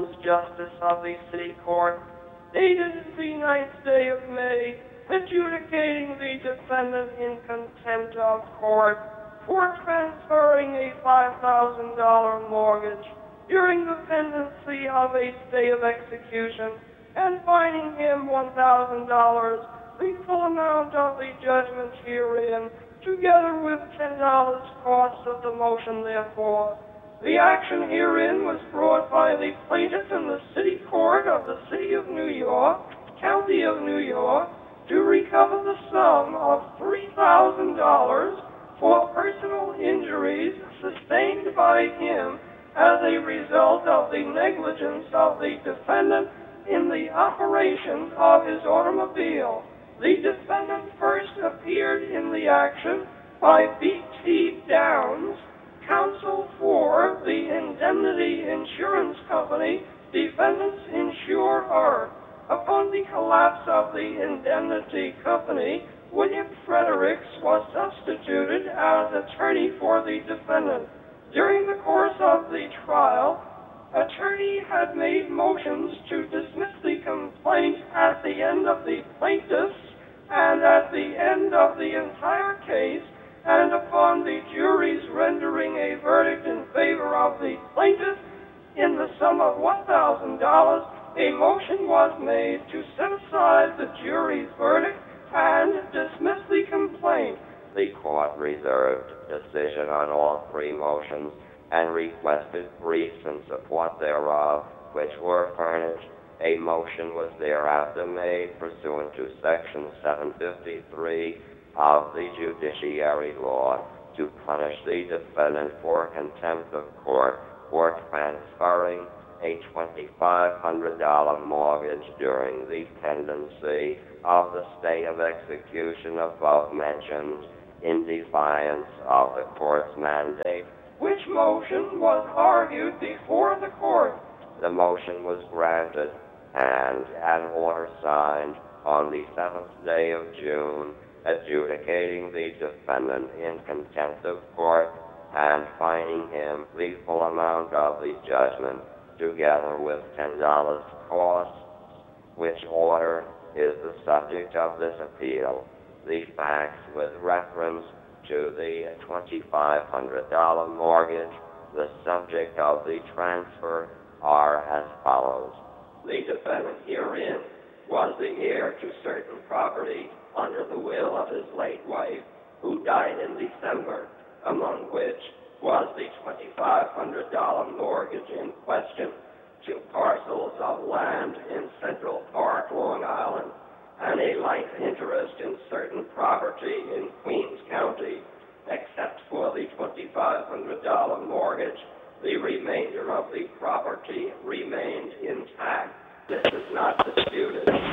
Commons Justice of the City Court, dated the 9th day of May, adjudicating the defendant in contempt of court for transferring a $5,000 mortgage during the pendency of a stay of execution and fining him $1,000, the full amount of the judgment herein, together with $10 cost of the motion therefore. The action herein was brought by the plaintiff in the City Court of the City of New York, County of New York, to recover the sum of $3,000 for personal injuries sustained by him as a result of the negligence of the defendant in the operation of his automobile. The defendant first appeared in the action by B.T. Downs, counsel for the Indemnity Insurance Company, defendant's insurer. Upon the collapse of the Indemnity Company, William Fredericks was substituted as attorney for the defendant. During the course of the trial, attorney had made motions to dismiss the complaint at the end of the plaintiff's and at the end of the entire case, and upon the jury's rendering a verdict in favor of the plaintiff in the sum of $1,000, a motion was made to set aside the jury's verdict and dismiss the complaint. The court reserved decision on all three motions and requested briefs in support thereof, which were furnished. A motion was thereafter made pursuant to Section 753 of the Judiciary Law to punish the defendant for contempt of court for transferring a $2,500 mortgage during the pendency of the stay of execution above mentioned in defiance of the court's mandate, which motion was argued before the court. The motion was granted, and an order signed on the 7th day of June, adjudicating the defendant in contempt of court and fining him the full amount of the judgment, together with $10 costs, which order is the subject of this appeal. The facts with reference to the $2,500 mortgage, the subject of the transfer, are as follows. The defendant herein was the heir to certain property under the will of his late wife, who died in December, among which was the $2,500 mortgage in question, 2 parcels of land in Central Park, Long Island, and a life interest in certain property in Queens County. Except for the $2,500 mortgage, the remainder of the property remained intact. This is not disputed.